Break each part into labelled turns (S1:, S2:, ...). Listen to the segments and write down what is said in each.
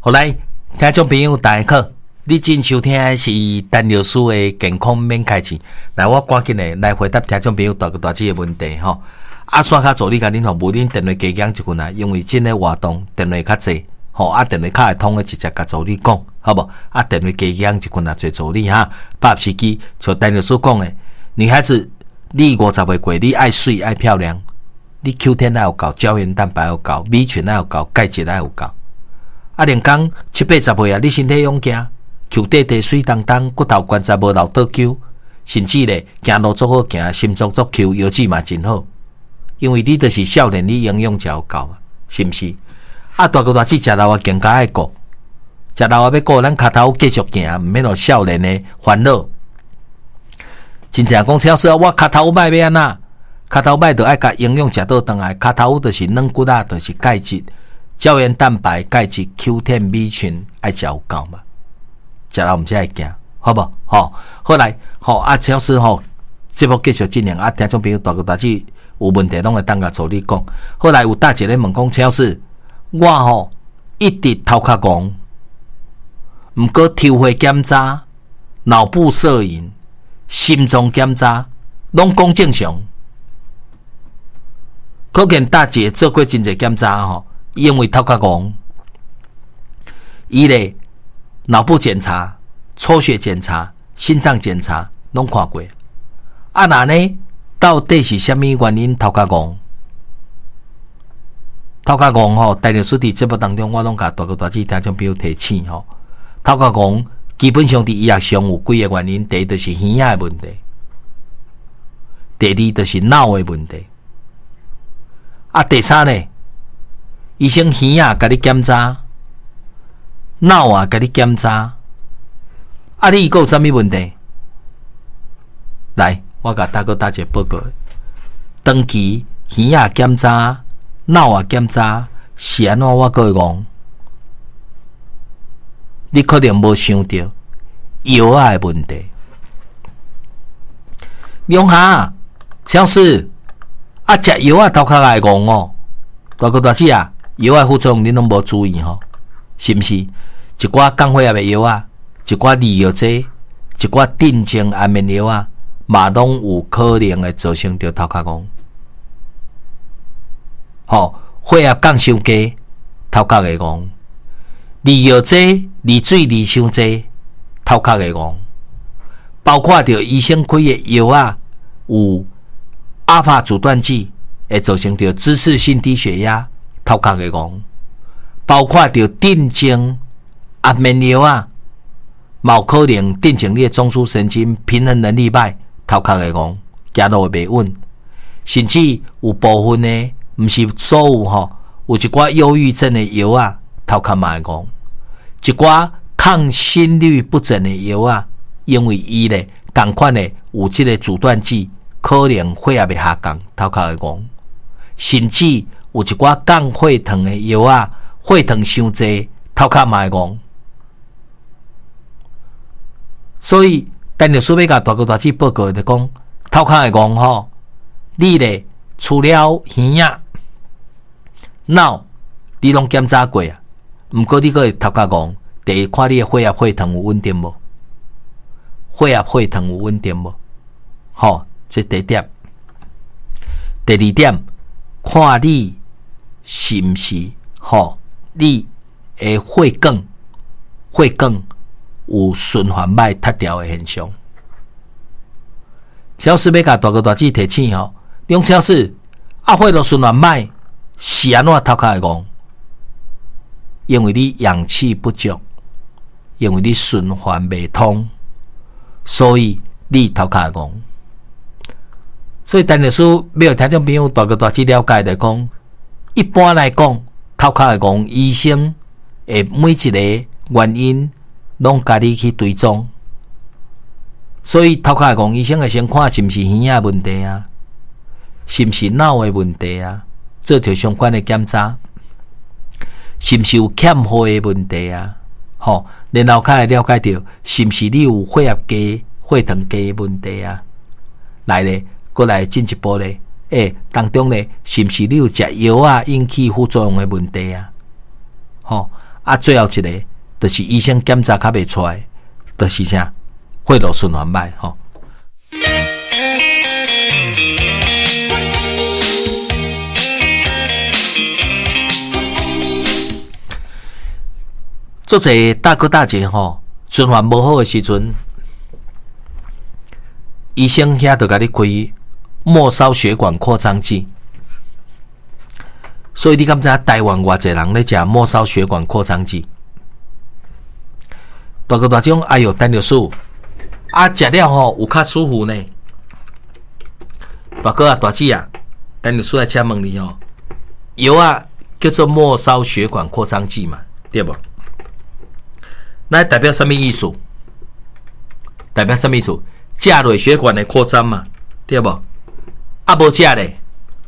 S1: 好来，听众朋友大家好，你正收听的是陈老师的健康免开钱。来，我赶紧的来回答听众朋友大哥大姐的问题吼。线卡助理甲恁吼，无恁电话加减一份啊，因为真诶活动电话较济，吼电话卡会通的直接甲助理讲，好无？电话加减一份啊，做助理哈，把握时机，像陈老师讲的，女孩子你50岁过，你爱水爱漂亮，你 Q 天要有够，胶原蛋白要有够，米群要有够，钙质要有够。连讲70、80岁啊，你身体勇健，球底底水当当，骨头关节无老倒揪，甚至咧行路足好行，心脏足抽，腰子嘛真好。因为你就是少年，你营养才有够啊，是毋是？大哥大姐食老啊，更加爱顾，食老啊要顾，咱骹头继续行，毋免互少年的烦恼。真正讲超市，我骹头歹要安怎？骹头歹就爱甲营养食倒转来，骹头就是软骨啊，就是钙质。胶原蛋白、钙质、Q 10、米群爱食有够嘛？食了毋才会惊，好无？好来，超市节目继续进行听众朋友大哥大姐有问题，拢会当甲助理讲。后来有大姐咧问讲，超市我一直头壳戆，毋过抽血检查、脑部摄影、心脏检查拢讲正常，可见大姐做过真侪检查因为头壳戆，伊咧脑部检查、抽血检查、心脏检查拢看过。那呢？到底是虾米原因头壳戆？头壳戆陈老师伫节目当中，我拢甲大哥大姐听众朋友提醒头壳戆基本上伫医学上有几个原因，第一就是耳仔的问题，第二就是脑的问题，第三呢？医生耳仔甲你检查，脑啊甲你检查，你还有啥物问题？来，我甲大哥大姐报告，长期耳仔检查、脑啊检查是安怎？我个讲，你可能无想到药的问题。用下，超市食药头壳会戆大哥大姐啊！药的副作用，恁拢无注意是毋是？一寡降血压的药一寡利药剂，一寡镇静安眠药嘛拢有可能会造成着头壳戆。血压降伤低，头壳会戆；利药剂、利水利伤济，头壳会戆。包括着医生开的药有阿法阻断剂，会造成着姿势性低血压。头壳会戆，包括着镇静安眠药有可能镇静你的中枢神经，平衡能力歹，头壳会戆，行路会袂稳，甚至有部分呢，毋是所有有一寡忧郁症的药头壳嘛会戆，一寡抗心律不整的药因为伊咧同款的有即个阻断剂，可能血压会下降，头壳会戆，甚至有一寡降血糖的药血糖伤济，头壳嘛会戆。所以，陈老师要甲大哥大姐报告的讲，头壳会戆你咧除了耳仔、脑，你拢检查过毋过你个会头壳戆。第一，看你的血压、血糖有稳定无？血压、血糖有稳定无？这第一点。第二点，看你是毋是你的血管有循环歹脱掉的现象。超市要甲大哥大姐提醒用超市血路循环歹是安怎头壳会戆？因为你氧气不足，因为你循环袂通，所以你头壳会戆。所以陈老师要听众朋友大哥大姐了解的讲，一般来讲，头壳会戆，医生会每一个原因拢甲你去追踪。所以头壳会戆，医生会先看是毋是耳仔问题是毋是脑的问题做着相关的检查，是毋是有欠血的问题然后才来了解到是毋是你有血压低、血糖低的问题来咧。过来进一步咧，当中咧是毋是你有食药引起副作用的问题啊，最后一个就是医生检查较袂出来，就是啥血路循环歹吼。做者大哥大姐吼，循环无好的时阵，医生遐就甲你开末梢血管扩张剂。所以你敢知台湾偌济人咧食末梢血管扩张剂？大哥大姐讲，哎哟，陈律师，啊食了吼有较舒服呢。大哥啊，大姐啊，陈律师来请问你吼，药啊叫做末梢血管扩张剂嘛，对不？那代表什么意思？代表什么意思？食落血管的扩张嘛，对不？啊，无食咧，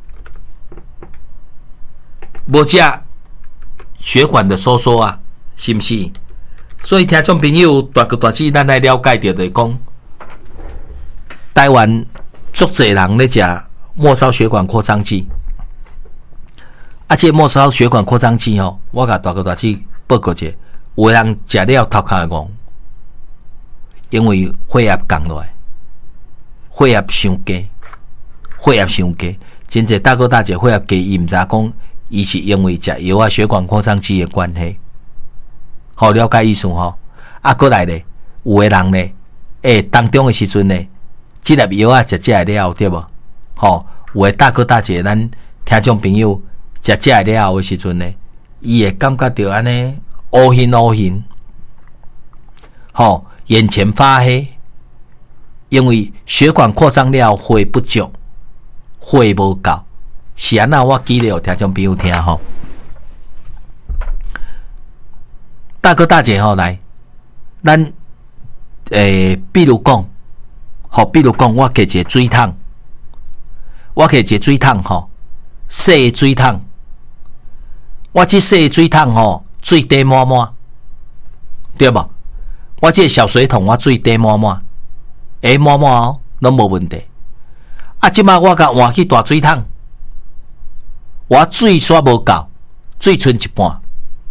S1: 无食血管的收缩啊，是不是？所以听众朋友大哥大姐，咱来了解到就是讲，台湾足侪人咧食末梢血管扩张剂，啊，这末梢血管扩张剂吼，我甲大哥大姐报告者。有的人食了头壳会戆，因为血压降落来，血压伤低，血压伤低。真侪大哥大姐血压低，伊毋知讲，伊是因为食药啊血管扩张剂的关系。好了解意思吼。啊，过来咧，有的人咧，当中的时阵咧，即粒药啊食了对无？吼，有的大哥大姐，咱听众朋友食了的时阵咧，伊会感觉到安尼。乌晕，眼前发黑，因为血管扩张了，血不足，血无够，是安那我举例听众朋友听吼。大哥大姐吼来，咱比如讲，我摕一个水桶，细水桶，我这细水桶吼。水滴满满，对无？我这个小水桶，我水滴满满，满满哦，拢无问题。啊，即摆我甲换去大水桶，我水煞无够，水剩一半。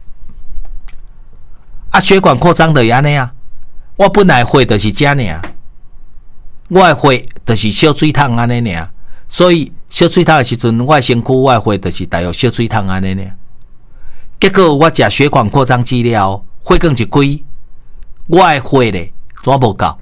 S1: 啊，血管扩张就是安尼啊。我本来血就是这尔，我的血就是小水桶安尼尔，所以小水桶的时阵，我的身躯我的血就是大约小水桶安尼尔。结果我食血管扩张剂了，血管一开，我的血咧怎无够？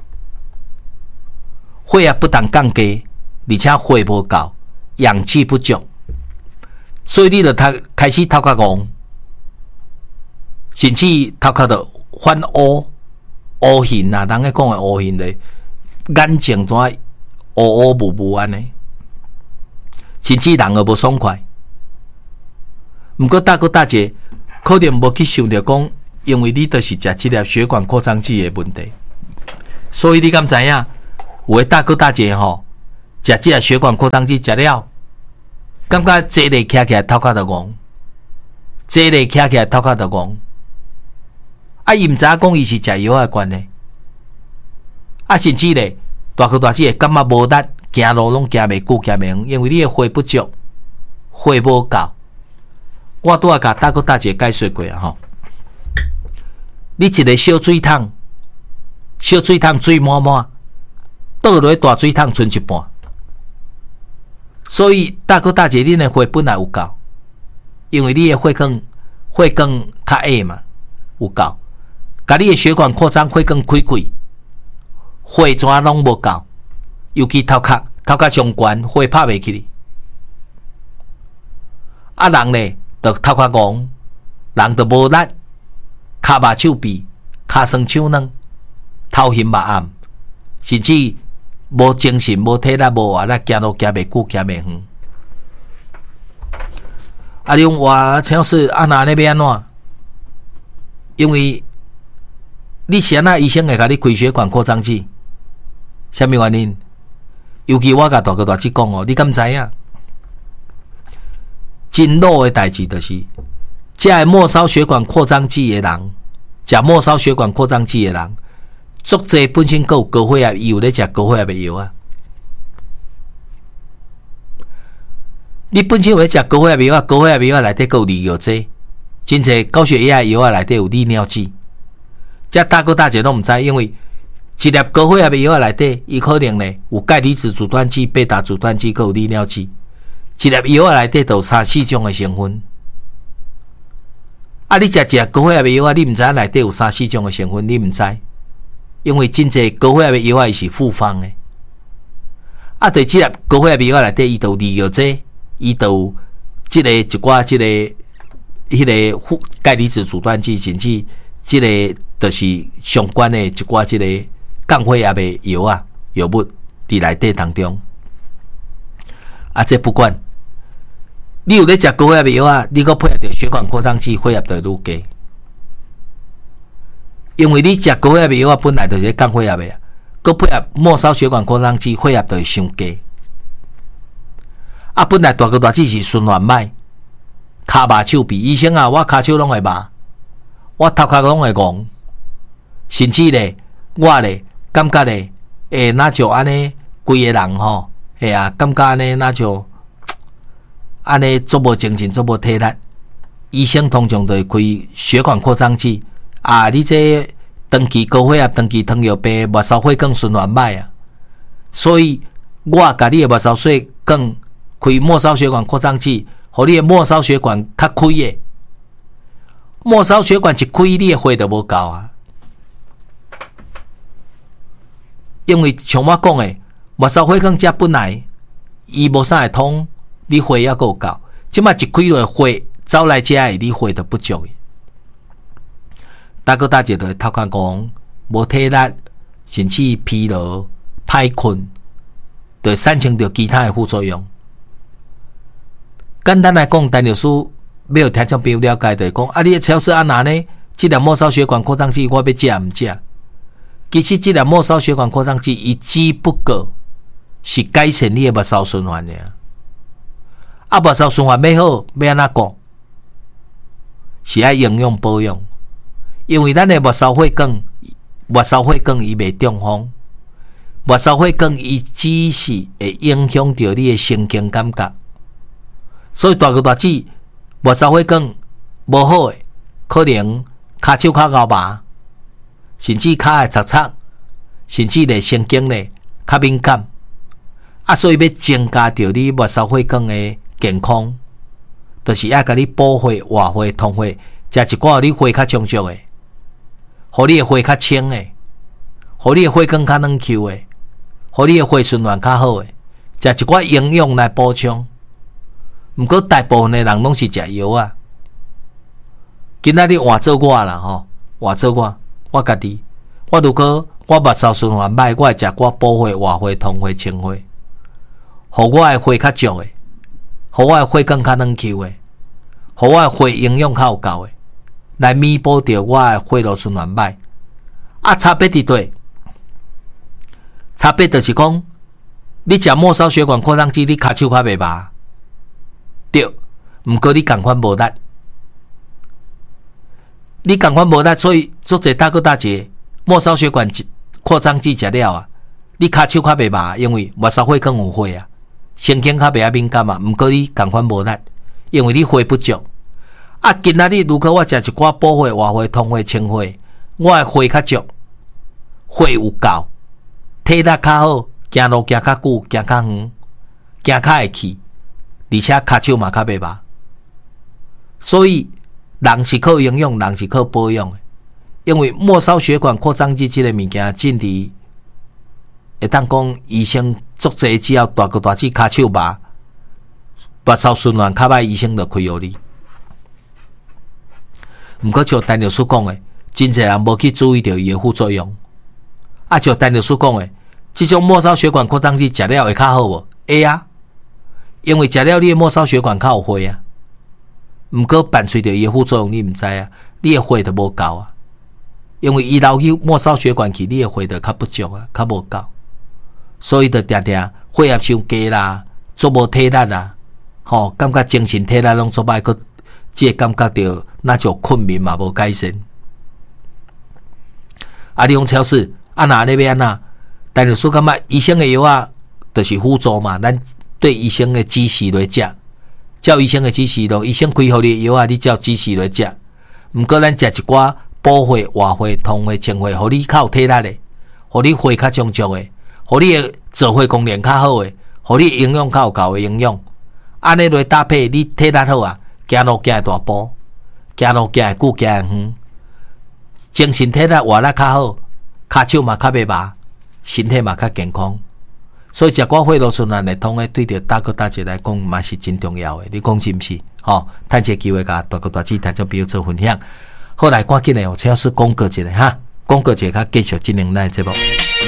S1: 血也不但降低，而且血无够，氧气不足，所以你就开始头壳戆，甚至头壳就反乌晕啊！人咧讲的乌晕咧，眼睛怎乌乌雾雾安尼，甚至人也无爽快。毋过大哥大姐可能无去想到讲，因为你就是食这粒血管扩张剂的问题，所以你敢知影？有的大哥大姐吼，食这粒血管扩张剂食了，感觉坐咧徛起来头壳就戆，坐咧徛起来头壳就戆。啊，伊毋知影讲伊是食药的关系，啊，甚至咧大哥大姐会感觉无力，行路拢行袂久，行袂远，因为你的血不足，血无够。我拄仔甲大哥大姐解说过啊吼，你一个小水桶水满满，倒落大水桶剩一半，所以大哥大姐恁的血本来有够，因为你的血管较矮嘛，有够，甲你的血管扩张血管开开，血怎拢无够，尤其头壳上悬，血拍袂起哩，啊人咧。就头壳戆，人就无力，骹麻手臂，骹酸手软，头晕目暗，甚至无精神、无体力、无活力，行路行袂久，行袂远。啊，你讲哇，陈老师啊，那要安怎？因为你是安那医生会甲你开血管扩张剂，什么原因？尤其我甲大哥大姐讲哦，你敢知影？真老的代志就是，食末梢血管扩张剂的人，食末梢血管扩张剂的人，足侪本身有高血压，伊有咧食高血压的药啊。你本身有咧食高血压的药啊，高血压的药内底有利尿剂， 真侪高血压的药内底有利尿剂，这大哥大姐都毋知，因为一粒高血压的药内底，伊可能呢有钙离子阻断剂、贝塔阻断剂，佮有利尿剂。一粒药内底都有3-4种的成分。啊，你食一高血压的药，你毋知内底有3-4种的成分，你毋知，因为真侪高血压的药伊是复方的。啊，对，即粒高血压的药内底，伊都有利尿剂，伊都有即个一寡即个迄个钙离子阻断剂，甚至即个就是相关的一寡即个降血压的药物伫内底当中。啊，这不管，你有咧食高血压的药你搁配合着血管扩张剂，血压就愈低。因为你食高血压的药本来就是降血压的，搁配合末梢血管扩张剂，血压就会伤低。啊，本来大哥大姐是循环歹。骹麻手臂，医生啊，我骹手拢会麻，我头壳拢会戆，甚至咧，我咧感觉咧，那就安尼，规个人吼，感觉安尼那就安尼做无精神，做无体力。医生通常都会开血管扩张剂啊，你这长期高血压、长期糖尿病、末梢血管循环歹啊，所以我甲你的末梢血管开末梢血管扩张剂。互你的末梢血管较开的，末梢血管一开，你的血就无够啊。因为像我讲的，末梢血管遮本来伊无啥会通，你血还够够。即摆一开落血走来遮的，你血就不足的。大哥大姐就会头壳讲无体力，甚至疲劳、歹困，就会产生着其他的副作用。简单来讲，陈律师要有听众朋友了解，就是讲，你的超市安那呢？这粒末梢血管扩张剂我要食毋食？其实这粒末梢血管扩张剂，伊只不过是改善你的末梢循环的。啊，末梢循环要好，要安怎讲？是爱营养保养，因为咱的末梢血管伊袂中风，末梢血管伊只是会影响到你的神经感觉。所以大哥大姐末梢血管无好诶，可能骹手较咬麻，甚至骹会擦擦，甚至咧神经咧较敏感。啊，所以要增加着你末梢血管诶健康，就是要甲你补血、活血、通血，食一寡你血较充足诶，互你诶血较清诶，互你诶血管较软 Q 诶，互你诶血循环较好诶，食一寡营养来补充。毋过大部分的人拢是食药啊。今仔日换做我啦吼，换做我家己，我如果我末梢循环歹，我会食寡补血、活血、通血、清血，互我的血较足的，互我的血管较软 Q 的，互我的血营养较有够的，来弥补着我的血路循环歹。啊，差别伫对，差别就是讲，你食末梢血管扩张剂，你骹手较袂麻。对，毋过你共款无力，你共款无力，所以足侪大哥大姐末梢血管扩张剂食了啊，你骹手较袂麻，因为末梢血管有血啊，神经较袂遐敏感啊。毋过你共款无力，因为你血不足。啊，今仔日如果我食一寡补血、活血、通血、清血，我的血较足，血有够，体力较好，行路行较久，行较远，行较会去。而且骹手嘛较袂麻，所以人是靠营养，人是靠保养的。因为末梢血管扩张剂这个物件，真伫会当讲医生足济，只要大哥大姐骹手麻，末梢循环较歹，医生就开药你。毋过像陈律师讲的，真侪人无去注意到伊的副作用。啊，像陈律师讲的，这种末梢血管扩张剂食了会较好无？会啊。因为食了你的末梢血管较有血啊，毋过伴随着伊的副作用，你毋知啊，你的血就无够啊。因为伊流去末梢血管去，你的血就较不足啊，较无够，所以就定定血压伤低啦，做无体力啦，感觉精神体力拢做歹，佮即个感觉着那就困眠嘛无改善。啊，你用超市啊那要安那？但是说感觉医生的药就是辅助嘛，咱。对医生的指示来食照医生的指示咯，医生开互你的药啊，你照指示来食。毋过咱食一寡补血、活血、通血、清血，互你较有体力的，互你血较充足的，互你的造血功能较好的，互你营养较有够的营养。安尼来搭配，你体力好啊，行路行会大步，行路行会久，行会远，精神体力活力较好，骹手嘛较袂麻，身体嘛较健康。所以食寡血路顺畅的通诶，对着大哥大姐来讲嘛是真重要的，你讲是毋是？吼，趁这机会甲大哥大姐听众朋友做分享。好来，赶紧的，我请师广告一下哈，广告一下，甲继续进行咱的节目。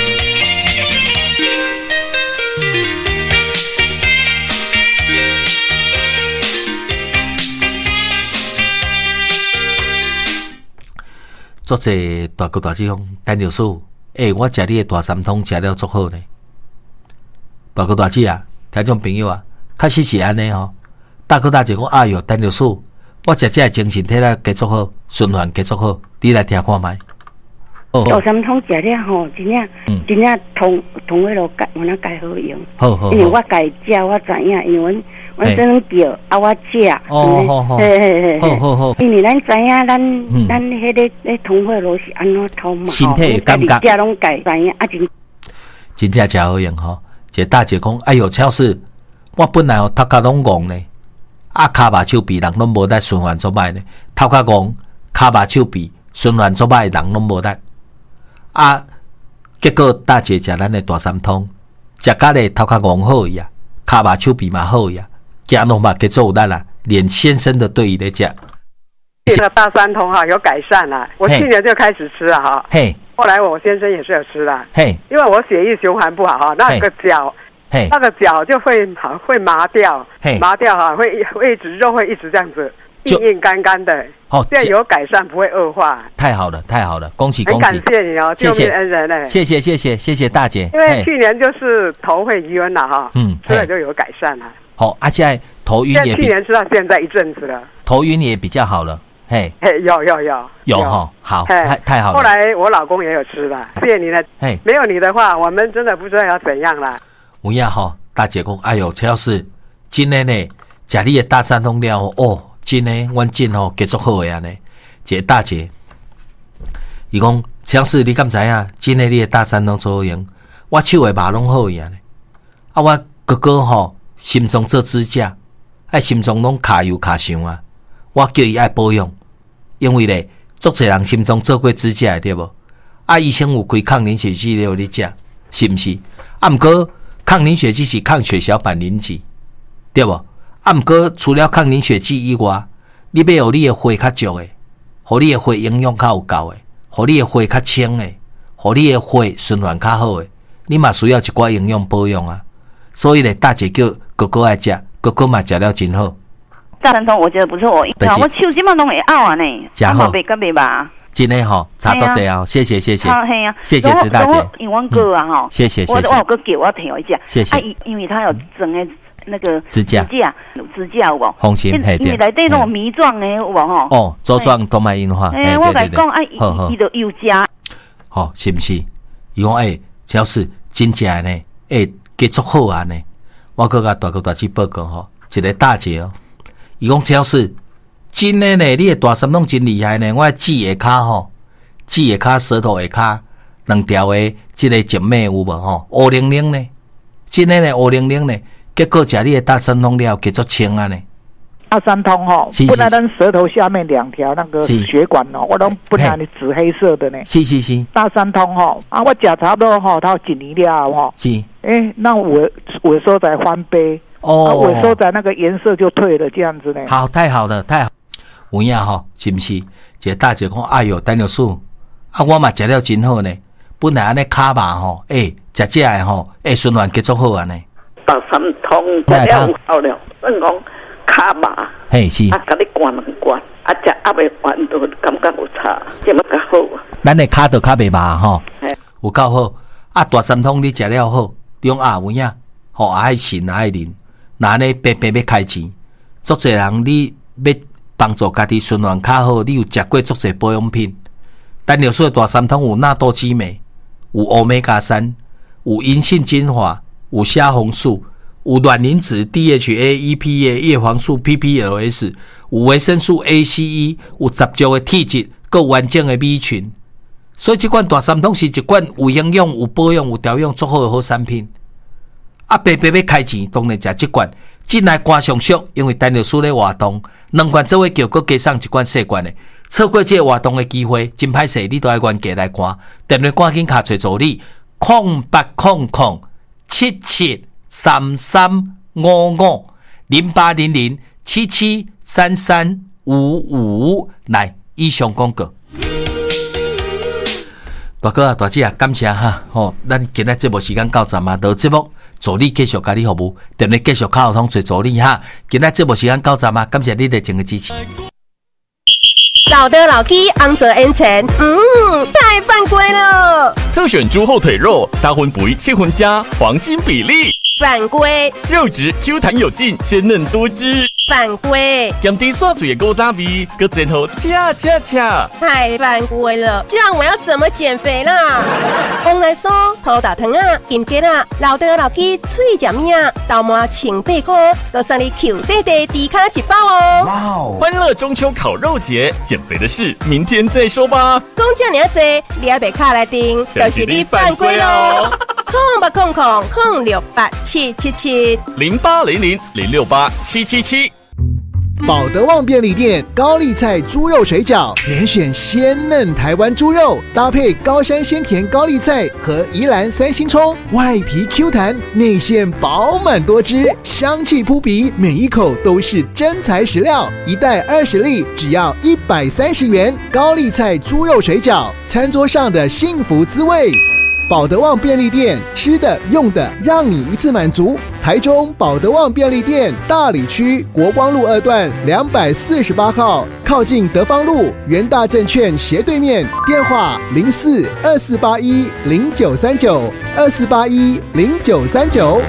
S1: 作者大哥大姐讲，陈律师，我食你的大三通食了足好呢。大哥大姐啊，听众朋友啊，确实是安尼吼。大哥大姐讲，哎哟，陈律师，我食这精神体力加足好，循环加足好，你来听看卖。
S2: 大三通食了吼，真正通迄落钙，我那钙好用。
S1: 好，
S2: 因为我家食我知影，因为阮真叫啊，我食。
S1: 好，
S2: 因为咱知影，咱迄个通血路是安怎通嘛？
S1: 身体感觉。
S2: 食拢家知影啊，
S1: 真正真好用吼。一个大姐讲，哎哟，超市我本来头壳拢戆呢，啊，骹目手臂人拢无得循环做歹呢，头壳戆，骹目手臂循环做歹人拢无得。啊，结果大姐食咱的大三通，食甲咧头壳戆好呀，骹目手臂嘛好呀，行路嘛加做有力啦，连先生的对伊咧食。
S3: 这个大三通哈有改善了，我去年就开始吃了哈。
S1: 嘿。
S3: 后来我先生也是有吃的，
S1: 嘿，
S3: 因为我血液循环不好哈，那个脚就会麻掉，麻掉哈，会一直肉会一直这样子硬硬干干的。哦，现在有改善，不会恶化。
S1: 太好了，太好了，恭喜！
S3: 很感谢你哦，救命恩人嘞！
S1: 谢谢大姐。
S3: 因为去年就是头会晕了哈，吃了就有改善了。
S1: 好，现在头晕也
S3: 去年吃到现在一阵子了，
S1: 头晕也比较好了。嘿，有哈，好，太好了。
S3: 后来我老公也有吃了，谢谢你了。嘿，没有你的话，我们真的不知道要怎样了。
S1: 有影吼，大姐讲，哎呦，陈老师，真的呢，食你的大三通了哦，真的，阮真吼结束好呀呢。一个大姐，伊讲，陈老师，你敢知影？真的你的大三通做好用，我手的麻拢好呀呢。啊，我哥哥吼，心脏做指甲，心脏拢卡油卡伤啊。我叫伊爱保养，因为咧，足侪人心脏做过指甲对无？啊，医生有开抗凝血剂了，你食是毋是？啊，毋过抗凝血剂是抗血小板磷脂，对无？啊，毋过除了抗凝血剂以外，你要互你的血较足的，互你的血营养较有够的，互你的血较清的，互你的血循环较好的，你嘛需要一寡营养保养啊。所以咧，大姐叫哥哥爱食，哥哥嘛食了真好。
S2: 大三通我觉得不错，我手基本拢会拗啊呢，
S1: 真好，
S2: 袂甲袂麻。
S1: 真的吼，差足济啊！谢谢，谢谢石大姐。
S2: 因为阮哥啊吼，
S1: 谢谢。
S2: 我有个叫我听一下，
S1: 谢谢。
S2: 因为他有整个那个
S1: 支架
S2: 有无？
S1: 红心嘿对。
S2: 因为内底那种迷状的有无吼？
S1: 哦，茁壮动脉硬化。
S2: 我甲讲伊就有食。
S1: 好，是不是？伊讲只要是真正呢，结束好啊呢。我搁甲大哥大姐报告吼，一个大姐哦。伊讲，只要是真的呢，你的大三通真厉害呢。我指下骹吼，指下骹、舌头下骹两条的这个静脉有无吼？乌灵灵呢，真的呢，乌灵灵呢。结果食你的大三通了，叫做清啊呢。
S4: 大三通吼，本来咱舌头下面两条那个血管哦，我拢本来你紫黑色的呢。
S1: 是。
S4: 大三通吼，啊，我食差不多吼，它一年了吼。
S1: 是。
S4: 那我说在翻杯。我说在那个颜色就退了，这样子呢。
S1: 好，太好了，太好。有影吼，是不是？一个大姐讲，哎哟，陈律师，啊，我嘛食了真好呢。本来安尼骹麻吼，食这的吼，循环结束好安尼。
S5: 大三通食了好了，算讲骹麻。
S1: 嘿，是。
S5: 啊，甲你灌两灌，啊，食还袂完都感觉有差，这么较好。
S1: 咱的骹都较袂麻吼，有够好。啊，大三通你食了好，中有影，吼爱信爱啉。那呢，白要开钱，足侪人你要帮助家己循环较好，你有食过足侪保养品。但有说大三通有纳豆激酶，有欧米伽3，有银杏精华，有虾红素， 有卵磷脂 DHA、EPA、叶黄素 PPLS， 有维生素 A、C、E， 有10足的铁质，够完整的米群。所以这款大三通是一款有营养、有保养、有调养足好的好产品。啊，白白要开钱，当然食这款。进来肝上俗，因为陈律师咧活动，2罐做伙叫，搁加送一罐细罐的。错过这个活动的机会，真歹势，你都要原价来看。电话赶紧卡找助理08007733550800773355。来，以上广告。大哥啊，大姐啊，感谢哈！咱今仔节目时间到站啊，到节目助理继续甲你服务，电话继续卡通找助理哈。今仔节目时间到站啊，感谢你热情的支持。
S6: 老的老鸡昂泽 N 层，太犯规了！
S7: 特选猪后腿肉，3分肥7分佳，黄金比例。
S6: 犯规！
S7: 肉质 Q 弹有劲，鲜嫩多汁。
S6: 犯规！
S7: 咸甜刷嘴的古早味，搁前后恰。
S6: 太犯规了！这样我要怎么减肥啦？红来酥、土大糖啊、金桔啊、老的老鸡脆食面啊、豆麻清8块，都送你 Q 弟弟低卡1包哦！
S7: 哇哦！欢乐中秋烤肉节，减肥的事明天再说吧。
S6: 讲这么多，你还别卡来订，就是你犯规喽！0800-687770800-068-777。
S8: 保德旺便利店高丽菜猪肉水饺，连选鲜嫩台湾猪肉，搭配高山鲜甜高丽菜和宜兰3星葱，外皮 Q 弹，内馅饱满多汁，香气扑鼻，每一口都是真材实料。一袋20粒，只要130元。高丽菜猪肉水饺，餐桌上的幸福滋味。保德旺便利店，吃的用的让你一次满足。台中保德旺便利店大里区国光路2段248号，靠近德芳路元大证券斜对面，电话04-2481-0939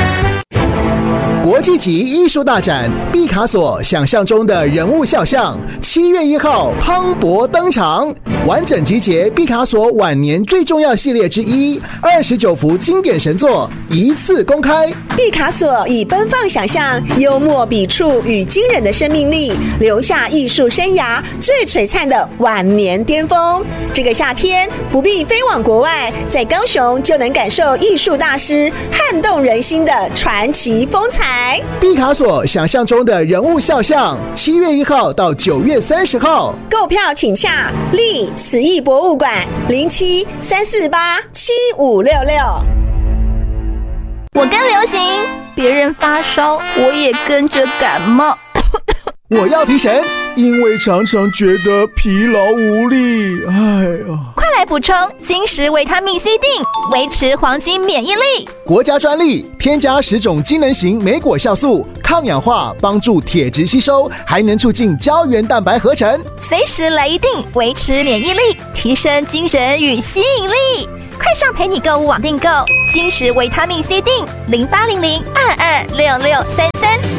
S8: 国际级艺术大展毕卡索想象中的人物肖像，7月1号磅礴登场，完整集结毕卡索晚年最重要系列之一，29幅经典神作一次公开。
S9: 毕卡索以奔放想象、幽默笔触与惊人的生命力，留下艺术生涯最璀璨的晚年巅峰。这个夏天不必飞往国外，在高雄就能感受艺术大师撼动人心的传奇风采。
S8: 毕卡索想象中的人物肖像，7月1号到9月30号，
S9: 购票请洽立慈艺博物馆07-348-7566。
S10: 我跟流行，别人发烧，我也跟着感冒。
S8: 我要提神，因为常常觉得疲劳无力。
S10: 快来补充金石维他命 C 锭，维持黄金免疫力。
S8: 国家专利，添加10种机能型莓果酵素，抗氧化，帮助铁质吸收，还能促进胶原蛋白合成。
S10: 随时来一锭，维持免疫力，提升精神与吸引力。快上陪你购物网订购金石维他命 C 锭，0800-226633。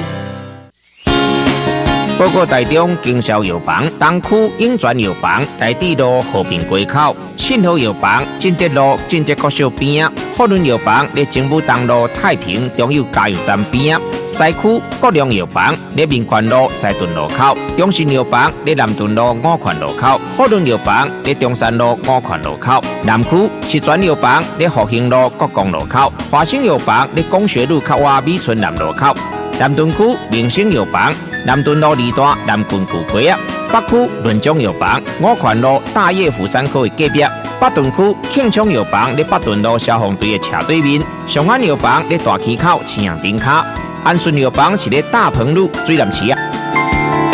S11: 报告台中经销药房东区永泉药房台地路和平街口，信和药房进德路进德国小边啊，福伦药房在政府东路太平中油加油站边啊，西区国良药房在民权路西屯路口，中信药房在南屯路五权路口，福伦药房在中山路五权路口，南区石泉药房在复兴路国光路口，华兴药房在工学路靠外美村南路口，南屯区明星药房南屯路2段南郡旧街啊，北区润中药房五权路大业府山口的隔壁，北屯区庆昌药房在北屯路消防队的斜对面，上安药房在大溪口青阳顶卡，安顺药房是在大鹏路水南市啊。